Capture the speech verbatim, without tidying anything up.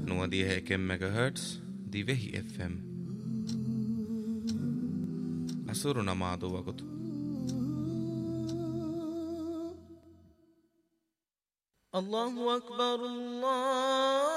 نوديها كم ميجا هرتز دي وهي اف ام أسرنا مع دو وقت الله أكبر الله